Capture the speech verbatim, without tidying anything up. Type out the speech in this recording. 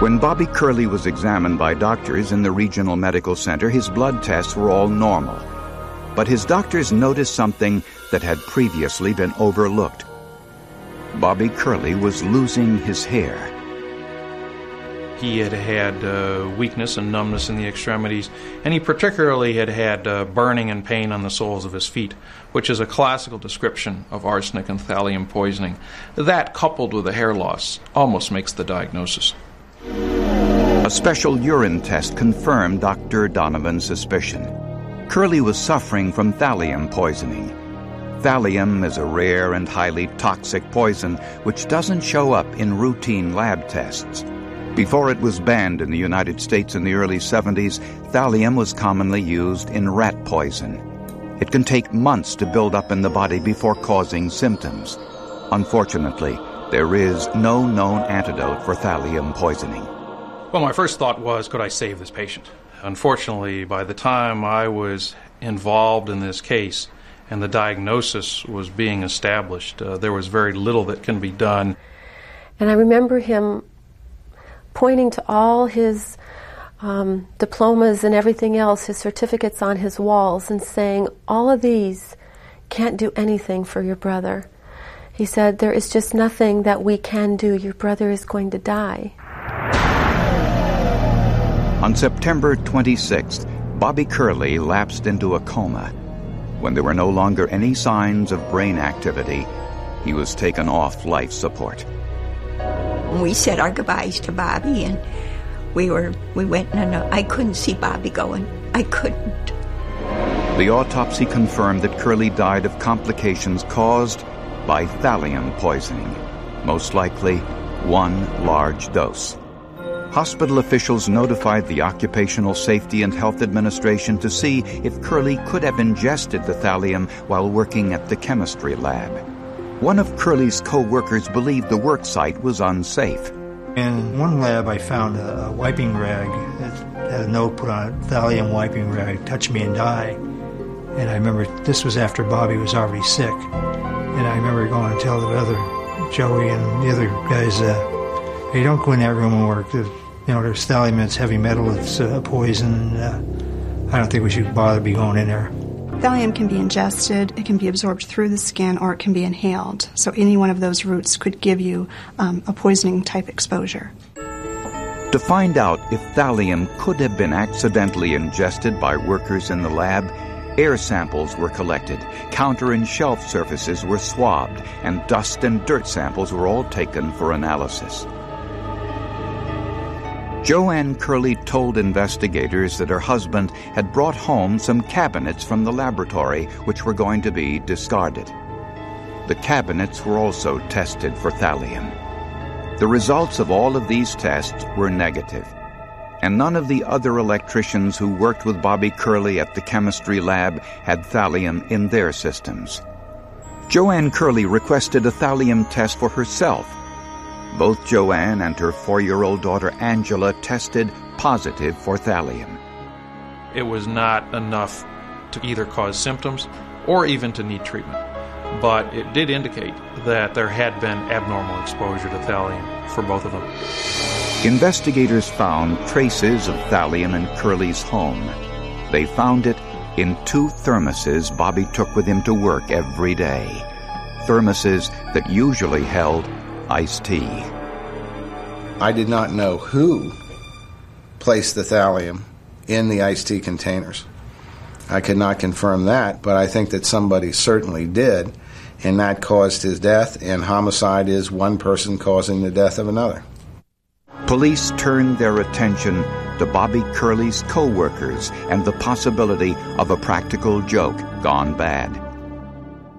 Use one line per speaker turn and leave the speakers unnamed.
When Bobby Curley was examined by doctors in the regional medical center, his blood tests were all normal. But his doctors noticed something that had previously been overlooked. Bobby Curley was losing his hair.
He had had uh, weakness and numbness in the extremities, and he particularly had had uh, burning and pain on the soles of his feet, which is a classical description of arsenic and thallium poisoning. That, coupled with the hair loss, almost makes the diagnosis.
A special urine test confirmed Doctor Donovan's suspicion. Curley was suffering from thallium poisoning. Thallium is a rare and highly toxic poison which doesn't show up in routine lab tests. Before it was banned in the United States in the early seventies, thallium was commonly used in rat poison. It can take months to build up in the body before causing symptoms. Unfortunately, there is no known antidote for thallium poisoning.
Well, my first thought was, could I save this patient? Unfortunately, by the time I was involved in this case and the diagnosis was being established, uh, there was very little that can be done.
And I remember him pointing to all his um, diplomas and everything else, his certificates on his walls, and saying, all of these can't do anything for your brother. He said, there is just nothing that we can do. Your brother is going to die.
On September twenty-sixth, Bobby Curley lapsed into a coma. When there were no longer any signs of brain activity, he was taken off life support.
We said our goodbyes to Bobby, and we were we went and I couldn't see Bobby going. I couldn't.
The autopsy confirmed that Curley died of complications caused by thallium poisoning, most likely one large dose. Hospital officials notified the Occupational Safety and Health Administration to see if Curley could have ingested the thallium while working at the chemistry lab. One of Curley's co-workers believed the work site was unsafe.
In one lab, I found a, a wiping rag that had a note put on it, thallium wiping rag, touch me and die. And I remember this was after Bobby was already sick. And I remember going to tell the other, Joey and the other guys, uh, hey, don't go in that room and work. The, you know, there's thallium, it's heavy metal, it's a uh, poison. Uh, I don't think we should bother to be going in there.
Thallium can be ingested, it can be absorbed through the skin, or it can be inhaled. So any one of those routes could give you um, a poisoning-type exposure.
To find out if thallium could have been accidentally ingested by workers in the lab, air samples were collected, counter and shelf surfaces were swabbed, and dust and dirt samples were all taken for analysis. Joanne Curley told investigators that her husband had brought home some cabinets from the laboratory which were going to be discarded. The cabinets were also tested for thallium. The results of all of these tests were negative, and none of the other electricians who worked with Bobby Curley at the chemistry lab had thallium in their systems. Joanne Curley requested a thallium test for herself. Both Joanne and her four-year-old daughter Angela tested positive for thallium.
It was not enough to either cause symptoms or even to need treatment, but it did indicate that there had been abnormal exposure to thallium for both of them.
Investigators found traces of thallium in Curley's home. They found it in two thermoses Bobby took with him to work every day, thermoses that usually held iced tea.
I did not know who placed the thallium in the iced tea containers. I could not confirm that, but I think that somebody certainly did, and that caused his death, and homicide is one person causing the death of another.
Police turned their attention to Bobby Curley's co-workers and the possibility of a practical joke gone bad.